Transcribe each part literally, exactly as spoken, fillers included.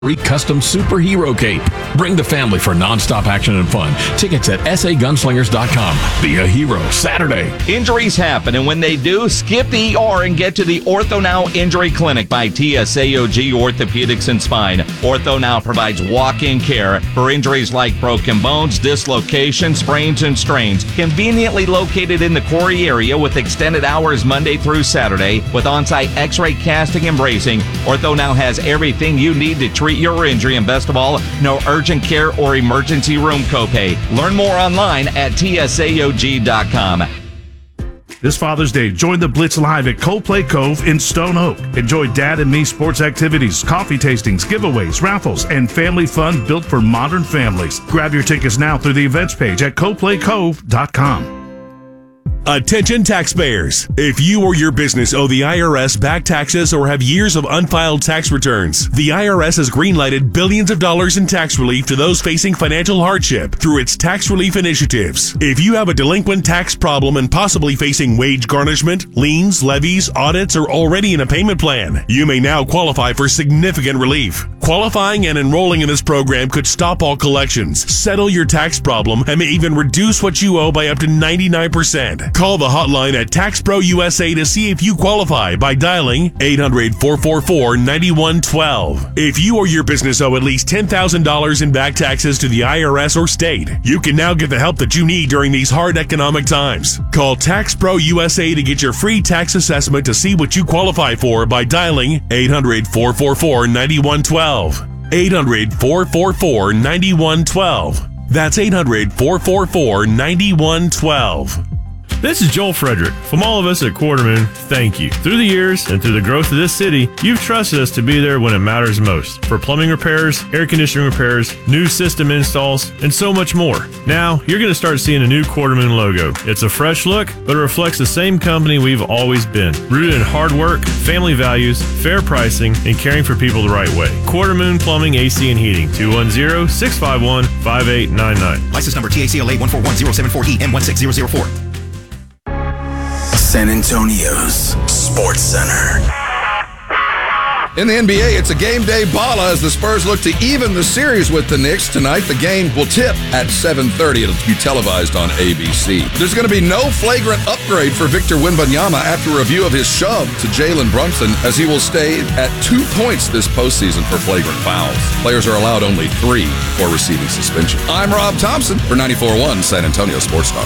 Custom superhero cape. Bring the family for nonstop action and fun. Tickets at s a gunslingers dot com. Be a hero Saturday. Injuries happen, and when they do, skip the E R and get to the OrthoNow Injury Clinic by T S A O G Orthopedics and Spine. OrthoNow provides walk-in care for injuries like broken bones, dislocations, sprains, and strains. Conveniently located in the Quarry area with extended hours Monday through Saturday with on-site x-ray casting and bracing, OrthoNow has everything you need to treat your injury, and best of all, no urgent care or emergency room copay. Learn more online at T S A O G dot com. This Father's Day, join the Blitz Live at Coldplay Cove in Stone Oak. Enjoy Dad and Me sports activities, coffee tastings, giveaways, raffles, and family fun built for modern families. Grab your tickets now through the events page at coldplay cove dot com. Attention taxpayers. If you or your business owe the I R S back taxes or have years of unfiled tax returns, the I R S has greenlighted billions of dollars in tax relief to those facing financial hardship through its tax relief initiatives. If you have a delinquent tax problem and possibly facing wage garnishment, liens, levies, audits, or already in a payment plan, you may now qualify for significant relief. Qualifying and enrolling in this program could stop all collections, settle your tax problem, and may even reduce what you owe by up to ninety-nine percent. Call the hotline at Tax Pro U S A to see if you qualify by dialing eight hundred, four four four, nine one one two. If you or your business owe at least ten thousand dollars in back taxes to the I R S or state, you can now get the help that you need during these hard economic times. Call Tax Pro U S A to get your free tax assessment to see what you qualify for by dialing eight hundred, four four four, nine one one two. eight hundred, four four four, nine one one two. That's eight hundred, four four four, nine one one two. This is Joel Frederick. From all of us at Quarterman, thank you. Through the years and through the growth of this city, you've trusted us to be there when it matters most. For plumbing repairs, air conditioning repairs, new system installs, and so much more. Now, you're going to start seeing a new Quarterman logo. It's a fresh look, but it reflects the same company we've always been. Rooted in hard work, family values, fair pricing, and caring for people the right way. Quartermoon Plumbing, A C, and Heating. two one zero, six five one, five eight nine nine. License number T A C L A one four one zero seven four E M one six zero zero four. San Antonio's Sports Center. In the N B A, it's a game day balla as the Spurs look to even the series with the Knicks tonight. The game will tip at seven thirty. It'll be televised on A B C. There's going to be no flagrant upgrade for Victor Wembanyama after review of his shove to Jalen Brunson, as he will stay at two points this postseason for flagrant fouls. Players are allowed only three for receiving suspension. I'm Rob Thompson for ninety-four point one San Antonio Sports Star.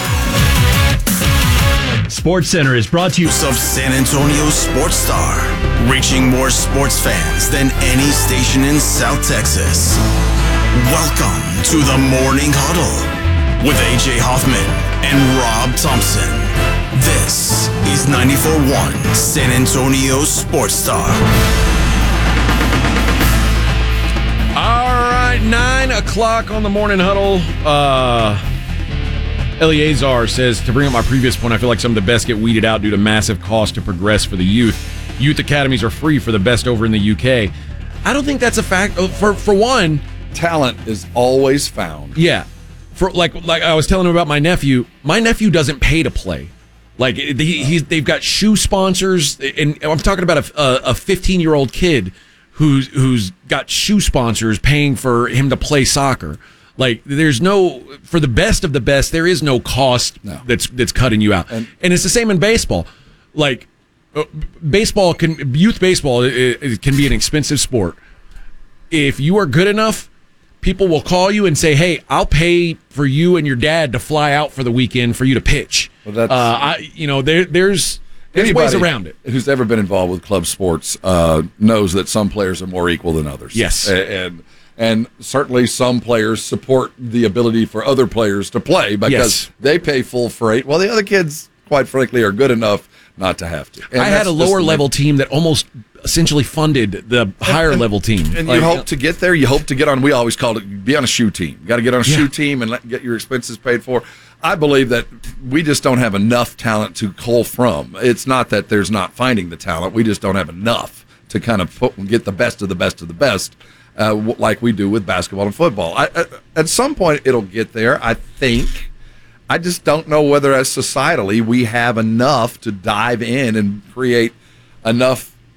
Sports Center is brought to you of San Antonio Sports Star, reaching more sports fans than any station in South Texas. Welcome to the Morning Huddle with A J Hoffman and Rob Thompson. This is ninety-four point one San Antonio Sports Star. All right, nine o'clock on the Morning Huddle. Uh... Eleazar says, to bring up my previous point, I feel like some of the best get weeded out due to massive cost to progress for the youth. Youth academies are free for the best over in the U K. I don't think that's a fact. For for one, talent is always found. Yeah. For like like I was telling him about my nephew. My nephew doesn't pay to play. Like he, he's they've got shoe sponsors, and I'm talking about a a fifteen-year-old kid who's who's got shoe sponsors paying for him to play soccer. Like, there's no, for the best of the best, there is no cost no. that's that's cutting you out. And, and it's the same in baseball. Like, uh, baseball can, youth baseball it, it can be an expensive sport. If you are good enough, people will call you and say, hey, I'll pay for you and your dad to fly out for the weekend for you to pitch. Well, that's, uh, I, you know, there, there's, there's ways around it. Who's ever been involved with club sports uh, knows that some players are more equal than others. Yes. And, and And certainly some players support the ability for other players to play because yes. they pay full freight. Well, the other kids, quite frankly, are good enough not to have to. And I had a lower level team that almost essentially funded the higher and, level team. And like, you hope to get there. You hope to get on, we always called it, be on a shoe team. You got to get on a yeah. shoe team and let, get your expenses paid for. I believe that we just don't have enough talent to cull from. It's not that there's not finding the talent. We just don't have enough to kind of put, get the best of the best of the best. Uh, like we do with basketball and football. I, I, at some point, it'll get there, I think. I just don't know whether, as societally, we have enough to dive in and create enough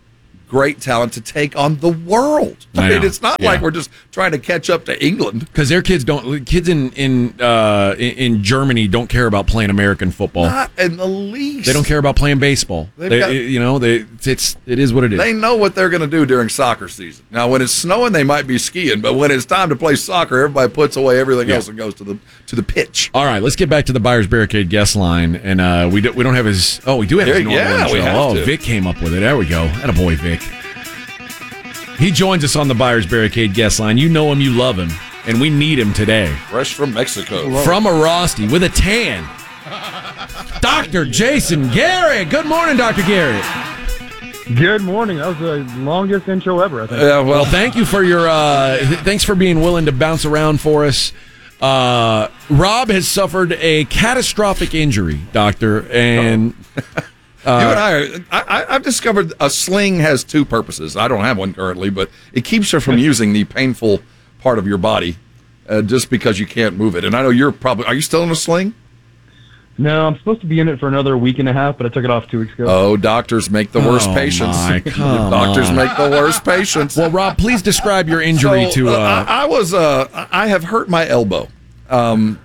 great talent to take on the world. I, I mean, know. it's not Yeah. like we're just trying to catch up to England. Because their kids don't. Kids in in, uh, in in Germany don't care about playing American football. Not in the least. They don't care about playing baseball. They've They, got- you know, they it's it is what it is. They know what they're going to do during soccer season. Now, when it's snowing, they might be skiing, but when it's time to play soccer, everybody puts away everything Yeah. else and goes to the to the pitch. All right, let's get back to the Buyers Barricade guest line, and uh, we do, we don't have his. Oh, we do have his Yeah, normal yeah, intro. we have Oh, to. Vic came up with it. There we go. Attaboy, Vic. He joins us on the Buyers Barricade guest line. You know him, you love him, and we need him today. Fresh from Mexico. From a Rosty with a tan. Doctor Jason Garrett. Good morning, Doctor Garrett. Good morning. That was the longest intro ever, I think. Yeah, Well, thank you for your. Uh, th- thanks for being willing to bounce around for us. Uh, Rob has suffered a catastrophic injury, Doctor, and you and I, are, I, I- I've discovered a sling has two purposes. I don't have one currently, but it keeps you from using the painful part of your body uh, just because you can't move it. And I know you're probably. Are you still in a sling? No, I'm supposed to be in it for another week and a half, but I took it off two weeks ago. Oh, doctors make the worst Oh, patients. my, come doctors on. make the worst patients. well, Rob, please describe your injury So, to. uh, Uh, I, I was. Uh, I have hurt my elbow. Um,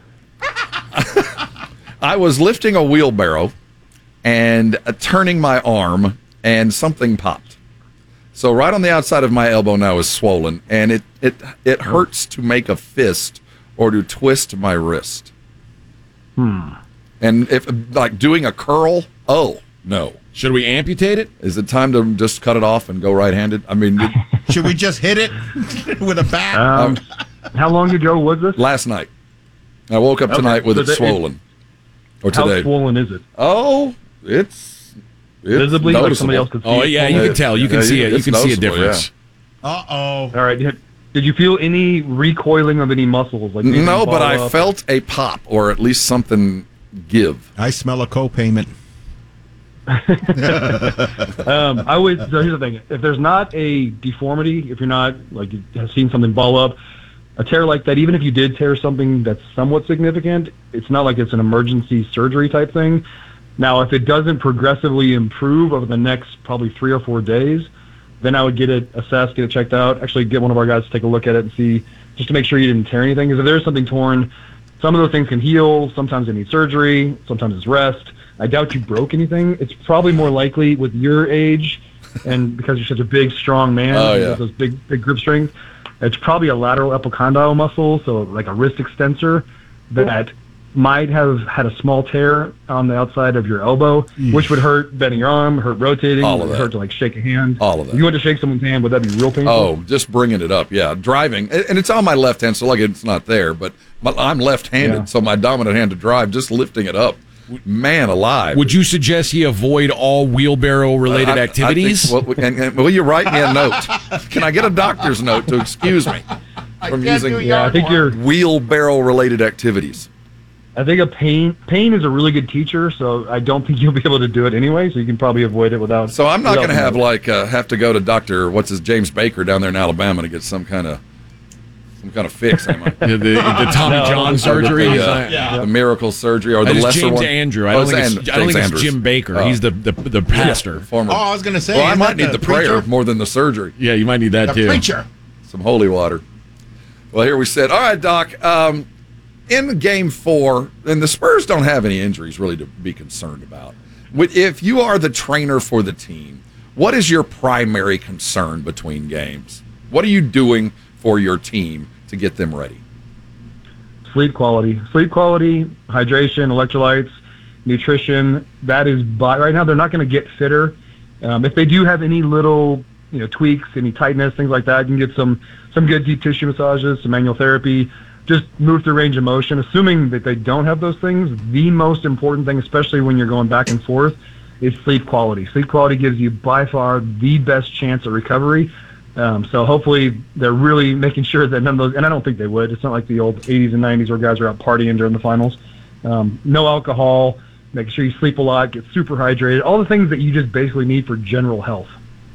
I was lifting a wheelbarrow and uh, turning my arm, and something popped. So right on the outside of my elbow now is swollen, and it it it hurts to make a fist or to twist my wrist. Hmm. And if like doing a curl, oh no. should we amputate it? Is it time to just cut it off and go right-handed? I mean, it- Should we just hit it with a bat? Um, how long ago was this? last night. I woke up Okay, tonight with so it that- swollen. Or How today. swollen is it? Oh, it's, it's Visibly, like somebody noticeable. else could see Oh it? yeah, you can tell. You can Yeah, see it. You it's can see a noticeable, difference. Uh-oh. All right. Did did you feel any recoiling of any muscles? Like anything No, but ball I up? felt a pop, or at least something give. I smell a co-payment. Um, I would. So here's the thing: if there's not a deformity, if you're not like you have seen something ball up, a tear like that, even if you did tear something that's somewhat significant, it's not like it's an emergency surgery type thing. Now, if it doesn't progressively improve over the next probably three or four days, then I would get it assessed, get it checked out. Actually, get one of our guys to take a look at it and see, just to make sure you didn't tear anything. Because if there's something torn, some of those things can heal. Sometimes they need surgery. Sometimes it's rest. I doubt you broke anything. It's probably more likely with your age, and because you're such a big, strong man, Oh, you yeah. have those big, big grip strength. It's probably a lateral epicondyle muscle, so like a wrist extensor that might have had a small tear on the outside of your elbow, which would hurt bending your arm, hurt rotating, All of would that. hurt to like shake a hand. All of that. If you went to shake someone's hand, would that be real painful? Oh, just bringing it up, yeah. Driving, and and it's on my left hand, so like it's not there, but but I'm left-handed, Yeah. so my dominant hand to drive, just lifting it up. Man alive. Would you suggest he avoid all wheelbarrow-related I- I think- activities? well, and, and will you write me a note? Can I get a doctor's note to excuse me from using Yeah, I think you're. wheelbarrow-related activities? I think a pain pain is a really good teacher, so I don't think you'll be able to do it anyway. So you can probably avoid it without. So I'm not without going to have knowing. like uh, have to go to Doctor what's his James Baker down there in Alabama to get some kind of some kind of fix. Am I? the, the, the Tommy No, John the- surgery? the, Is uh, that- Yeah. the miracle surgery or the That is lesser James one. Andrew. I Oh, don't think it's, And- I don't think James it's Andrews. Jim Baker. Oh. He's the, the, the pastor. Former. Oh, I was going to say. well, I isn't might that need the, prayer preacher? more than the surgery. Yeah, you might need that The too. preacher. Some holy water. Well, here we said, all right, Doc. Um, in Game Four, and the Spurs don't have any injuries really to be concerned about. With- If you are the trainer for the team, what is your primary concern between games? What are you doing for your team to get them ready? Sleep quality, sleep quality, hydration, electrolytes, nutrition. That is, by, right now they're not going to get fitter. Um, if they do have any little, you know, tweaks, any tightness, things like that, you can get some some good deep tissue massages, some manual therapy. Just move through range of motion. Assuming that they don't have those things, the most important thing, especially when you're going back and forth, is sleep quality. Sleep quality gives you by far the best chance of recovery. Um, so hopefully they're really making sure that none of those, and I don't think they would. It's not like the old eighties and nineties where guys are out partying during the finals. Um, no alcohol, make sure you sleep a lot, get super hydrated, all the things that you just basically need for general health.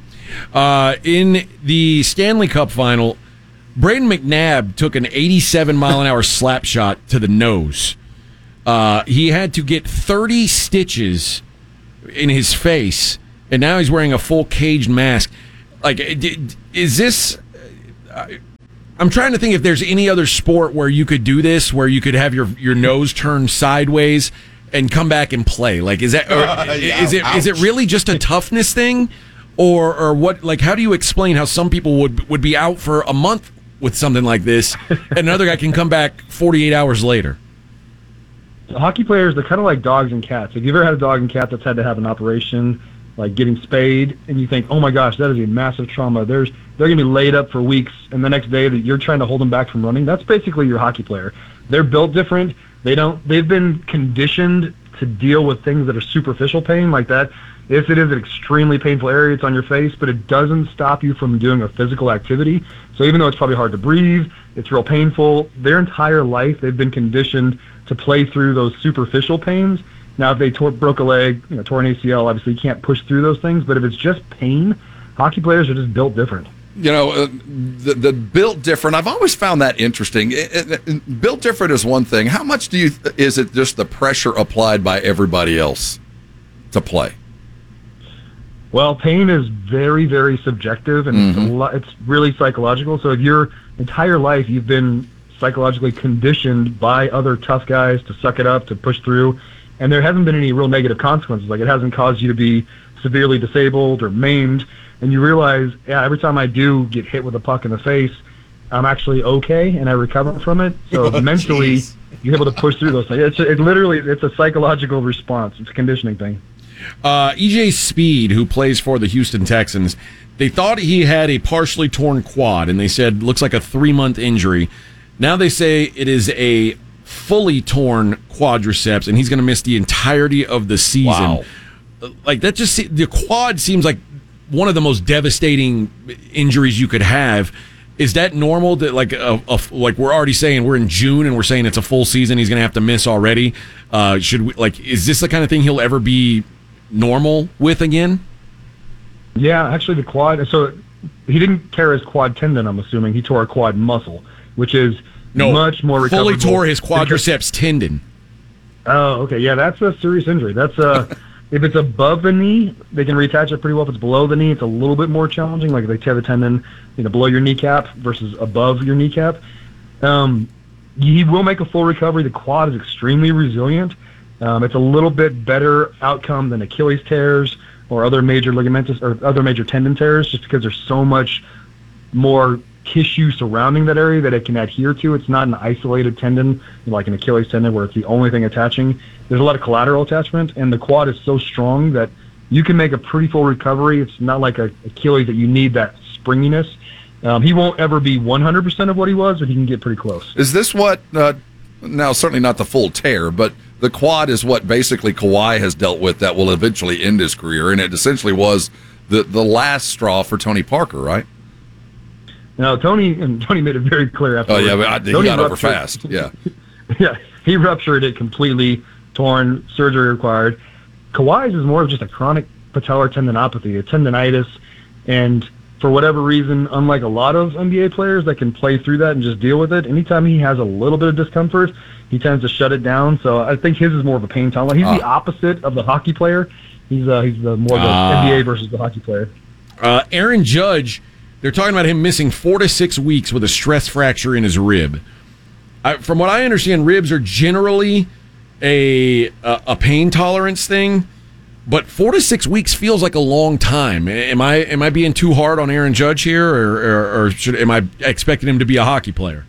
Uh, in the Stanley Cup final, Braden McNabb took an eighty-seven mile an hour slap shot to the nose. Uh, he had to get thirty stitches in his face, and now he's wearing a full caged mask. Like, is this? I'm trying to think if there's any other sport where you could do this, where you could have your your nose turned sideways and come back and play. Like, is that? Or, uh, yeah, is it? Ouch. Is it really just a toughness thing, or or what? Like, how do you explain how some people would would be out for a month with something like this, and another guy can come back forty-eight hours later? The hockey players, they're kind of like dogs and cats. If you've ever had a dog and cat that's had to have an operation, like getting spayed, and you think, oh my gosh, that is a massive trauma. There's they're going to be laid up for weeks, and the next day that you're trying to hold them back from running. That's basically your hockey player. They're built different. They don't. They've been conditioned to deal with things that are superficial pain like that. If it is an extremely painful area, it's on your face, but it doesn't stop you from doing a physical activity. So even though it's probably hard to breathe, it's real painful. Their entire life, they've been conditioned to play through those superficial pains. Now, if they tore, broke a leg, you know, tore an A C L, obviously you can't push through those things. But if it's just pain, hockey players are just built different. You know, uh, the, the built different, I've always found that interesting. It, it, it, built different is one thing. How much do you, is it just the pressure applied by everybody else to play? Well, pain is very, very subjective, and mm-hmm. it's, a lo- it's really psychological. So if your entire life you've been psychologically conditioned by other tough guys to suck it up, to push through, and there hasn't been any real negative consequences, like it hasn't caused you to be severely disabled or maimed, and you realize, yeah, every time I do get hit with a puck in the face, I'm actually okay, and I recover from it. So oh, mentally, geez. you're able to push through those things. It's it literally, it's a psychological response. It's a conditioning thing. Uh, E J Speed, who plays for the Houston Texans, they thought he had a partially torn quad, and they said looks like a three-month injury. Now they say it is a fully torn quadriceps, and he's going to miss the entirety of the season. Wow. Like, that just, the quad seems like one of the most devastating injuries you could have. Is that normal? That like a, a, like we're already saying we're in June and we're saying it's a full season, he's going to have to miss already. Uh, should we, like, is this the kind of thing he'll ever be normal with again? Yeah, actually the quad, so he didn't tear his quad tendon, I'm assuming. He tore a quad muscle, which is no, much more recoverable. Fully tore his quadriceps tendon. Oh, okay. Yeah, that's a serious injury. That's uh if it's above the knee, they can reattach it pretty well. If it's below the knee, it's a little bit more challenging. Like if they tear the tendon, you know, below your kneecap versus above your kneecap. Um, he will make a full recovery. The quad is extremely resilient. Um, it's a little bit better outcome than Achilles tears or other major ligamentous or other major tendon tears, just because there's so much more tissue surrounding that area that it can adhere to. It's not an isolated tendon like an Achilles tendon where it's the only thing attaching. There's a lot of collateral attachment, and the quad is so strong that you can make a pretty full recovery. It's not like a Achilles that you need that springiness. Um, he won't ever be one hundred percent of what he was, but he can get pretty close. Is this what, uh, now certainly not the full tear, but the quad is what basically Kawhi has dealt with that will eventually end his career, and it essentially was the, the last straw for Tony Parker, right? No, Tony and Tony made it very clear after. Oh yeah, but I, he Tony got over fast. Yeah, yeah, he ruptured it completely, torn, surgery required. Kawhi's is more of just a chronic patellar tendinopathy, a tendinitis, and for whatever reason, unlike a lot of N B A players that can play through that and just deal with it, anytime he has a little bit of discomfort, he tends to shut it down. So I think his is more of a pain tolerance. He's ah. the opposite of the hockey player. He's uh, he's the more ah. the N B A versus the hockey player. Uh, Aaron Judge. They're talking about him missing four to six weeks with a stress fracture in his rib. I, from what I understand, ribs are generally a, a a pain tolerance thing, but four to six weeks feels like a long time. Am I am I being too hard on Aaron Judge here, or, or, or should, am I expecting him to be a hockey player?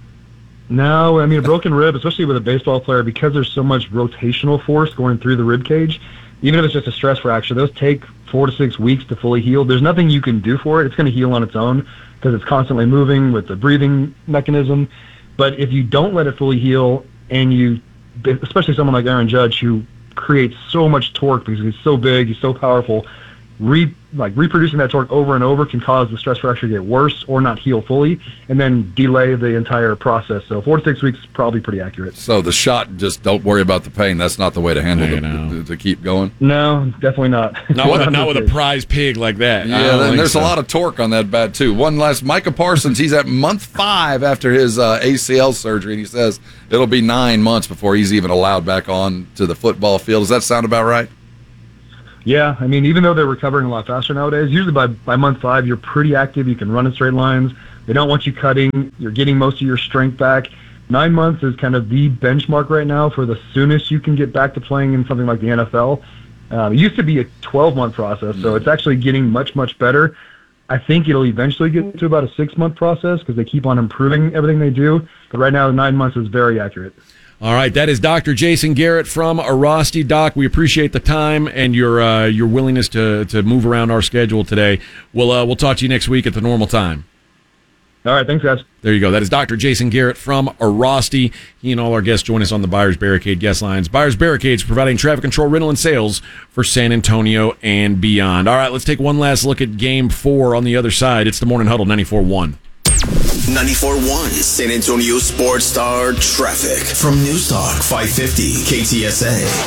No, I mean, a broken rib, especially with a baseball player, because there's so much rotational force going through the rib cage, even if it's just a stress fracture, those take four to six weeks to fully heal. There's nothing you can do for it. It's going to heal on its own because it's constantly moving with the breathing mechanism. But if you don't let it fully heal, and you, especially someone like Aaron Judge, who creates so much torque because he's so big, he's so powerful, re, like reproducing that torque over and over can cause the stress fracture to get worse or not heal fully, and then delay the entire process. So four to six weeks is probably pretty accurate. So the shot, just don't worry about the pain. That's not the way to handle it, to, to keep going? No, definitely not. Not with, not with a prize pig like that. Yeah, and there's so. a lot of torque on that bat, too. One last, Micah Parsons, he's at month five after his uh, A C L surgery, and he says it'll be nine months before he's even allowed back on to the football field. Does that sound about right? Yeah, I mean, even though they're recovering a lot faster nowadays, usually by, by month five, you're pretty active. You can run in straight lines. They don't want you cutting. You're getting most of your strength back. Nine months is kind of the benchmark right now for the soonest you can get back to playing in something like the N F L. Um, it used to be a twelve-month process, so it's actually getting much, much better. I think it'll eventually get to about a six-month process because they keep on improving everything they do. But right now, nine months is very accurate. All right, that is Doctor Jason Garrett from Arosty. Doc, we appreciate the time and your uh, your willingness to to move around our schedule today. We'll uh, we'll talk to you next week at the normal time. All right, thanks, guys. There you go. That is Doctor Jason Garrett from Arosty. He and all our guests join us on the Buyers Barricade guest lines. Buyers Barricades providing traffic control, rental, and sales for San Antonio and beyond. All right, let's take one last look at Game Four on the other side. It's the Morning Huddle, ninety-four one. ninety-four one San Antonio Sports Star Traffic from Newstalk five fifty K T S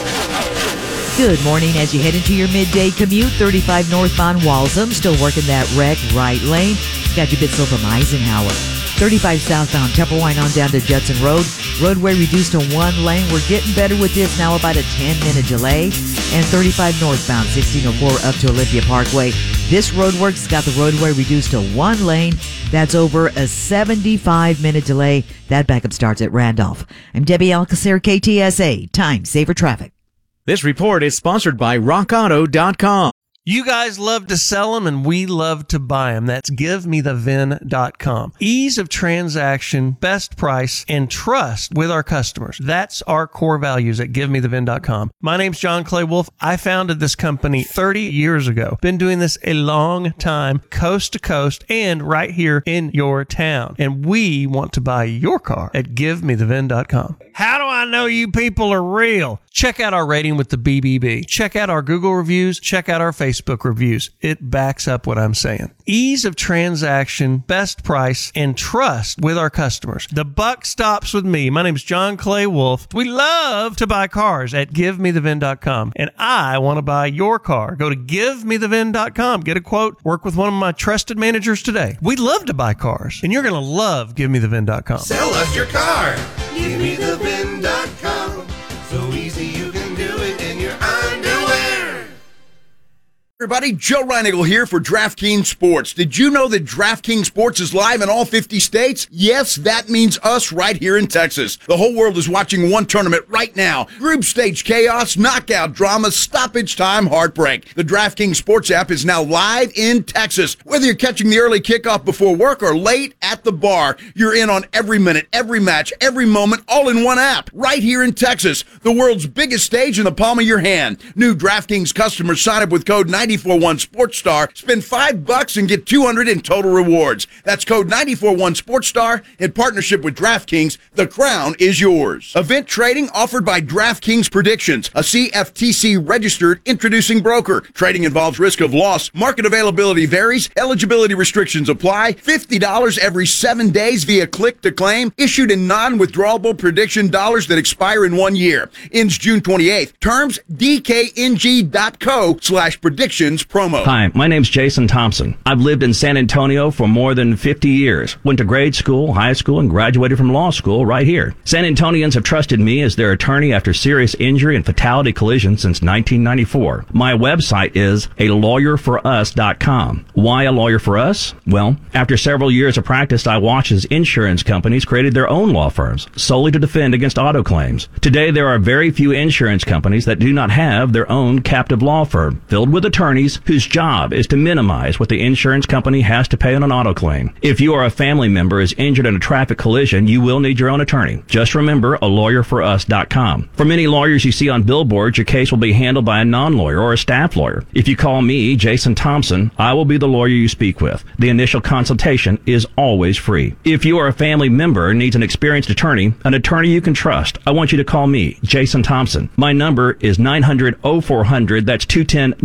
A. Good morning. As you head into your midday commute, thirty-five northbound Waltham, still working that wreck right lane. Got you Bitsville from Eisenhower. thirty-five southbound Tupperwine on down to Judson Road. Roadway reduced to one lane. We're getting better with this now, about a ten-minute delay. And thirty-five northbound sixteen oh four up to Olympia Parkway. This roadwork's got the roadway reduced to one lane. That's over a seventy-five minute delay. That backup starts at Randolph. I'm Debbie Alcacer, K T S A. Time Saver Traffic. This report is sponsored by rock auto dot com. You guys love to sell them, and we love to buy them. That's give me the V I N dot com. Ease of transaction, best price, and trust with our customers. That's our core values at give me the V I N dot com. My name's John Clay Wolf. I founded this company thirty years ago. Been doing this a long time, coast to coast, and right here in your town. And we want to buy your car at give me the V I N dot com. How do I know you people are real? Check out our rating with the B B B. Check out our Google reviews. Check out our Facebook reviews. It backs up what I'm saying. Ease of transaction, best price, and trust with our customers. The buck stops with me. My name is John Clay Wolf. We love to buy cars at give me the V I N dot com, and I want to buy your car. Go to give me the V I N dot com. Get a quote. Work with one of my trusted managers today. We love to buy cars, and you're going to love give me the V I N dot com. Sell us your car. give me the V I N dot com. So easy you can do it in your underwear. Everybody, Joe Reinigle here for DraftKings Sports. Did you know that DraftKings Sports is live in all fifty states? Yes, that means us right here in Texas. The whole world is watching one tournament right now. Group stage chaos, knockout drama, stoppage time, heartbreak. The DraftKings Sports app is now live in Texas. Whether you're catching the early kickoff before work or late at the bar, you're in on every minute, every match, every moment, all in one app. Right here in Texas, the world's biggest stage in the palm of your hand. New DraftKings customers sign up with code nine four one SportsStar, spend five bucks and get two hundred in total rewards. That's code nine four one SportsStar in partnership with DraftKings. The crown is yours. Event trading offered by DraftKings Predictions, a C F T C registered introducing broker. Trading involves risk of loss. Market availability varies. Eligibility restrictions apply. fifty dollars every seven days via click to claim. Issued in non-withdrawable prediction dollars that expire in one year. Ends June twenty-eighth. Terms D K N G dot co slash predictions promo. Hi, my name's Jason Thompson. I've lived in San Antonio for more than fifty years. Went to grade school, high school, and graduated from law school right here. San Antonians have trusted me as their attorney after serious injury and fatality collision since nineteen ninety-four. My website is a lawyer for us dot com. Why a lawyer for us? Well, after several years of practice, I watched as insurance companies created their own law firms solely to defend against auto claims. Today, there are very few insurance companies that do not have their own captive law firm filled with attorneys whose job is to minimize what the insurance company has to pay on an auto claim. If you or a family member is injured in a traffic collision, you will need your own attorney. Just remember a lawyer for us dot com. For many lawyers you see on billboards, your case will be handled by a non-lawyer or a staff lawyer. If you call me, Jason Thompson, I will be the lawyer you speak with. The initial consultation is always free. If you or a family member needs an experienced attorney, an attorney you can trust, I want you to call me, Jason Thompson. My number is nine hundred oh four hundred. That's two one zero nine hundred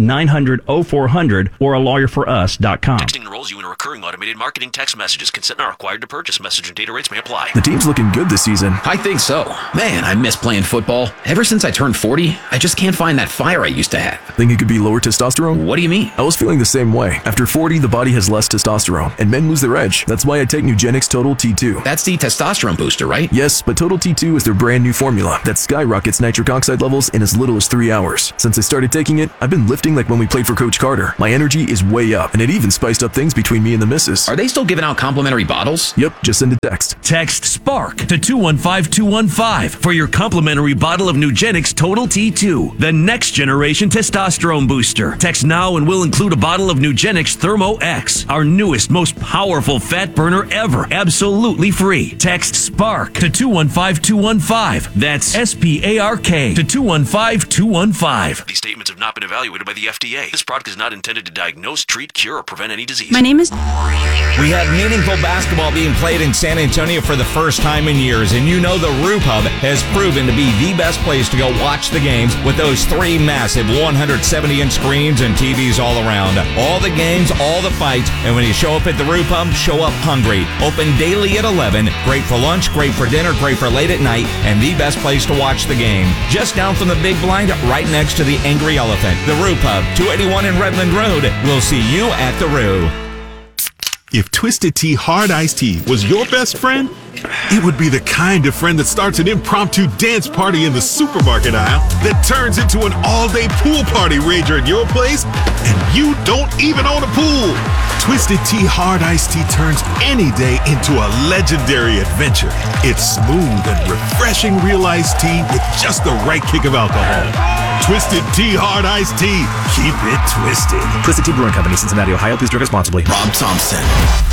hundred, oh four hundred or a lawyer for us dot com. Texting enrolls you in a recurring automated marketing text messages. Consent not required to purchase. Message and data rates may apply. The team's looking good this season. I think so. Man, I miss playing football. Ever since I turned forty, I just can't find that fire I used to have. Think it could be lower testosterone? What do you mean? I was feeling the same way. After forty, the body has less testosterone, and men lose their edge. That's why I take Nugenix Total T two. That's the testosterone booster, right? Yes, but Total T two is their brand new formula that skyrockets nitric oxide levels in as little as three hours. Since I started taking it, I've been lifting like when we played for Coach Carter. My energy is way up, and it even spiced up things between me and the missus. Are they still giving out complimentary bottles? Yep, just send a text. Text SPARK to two one five two one five for your complimentary bottle of Nugenix Total T two, the next generation testosterone booster. Text now and we'll include a bottle of Nugenix Thermo X, our newest, most powerful fat burner ever, absolutely free. Text SPARK to two one five two one five. That's S P A R K to two one five two one five. These statements have not been evaluated by the F D A. This product is not intended to diagnose, treat, cure, or prevent any disease. My name is... We have meaningful basketball being played in San Antonio for the first time in years, and you know the Roof Hub has proven to be the best place to go watch the games with those three massive one hundred seventy inch screens and T Vs all around. All the games, all the fights, and when you show up at the Roof Hub, show up hungry. Open daily at eleven. Great for lunch, great for dinner, great for late at night, and the best place to watch the game. Just down from the big blind, right next to the Angry Elephant. The Roof Hub, two eighty-one in Redland Road. We'll see you at the Roo. If Twisted Tea Hard Iced Tea was your best friend, it would be the kind of friend that starts an impromptu dance party in the supermarket aisle that turns into an all-day pool party rager at your place, and you don't even own a pool. Twisted Tea Hard Iced Tea turns any day into a legendary adventure. It's smooth and refreshing real iced tea with just the right kick of alcohol. Twisted Tea Hard Iced Tea. Keep it twisted. Twisted Tea Brewing Company, Cincinnati, Ohio. Please drink responsibly. Rob Thompson.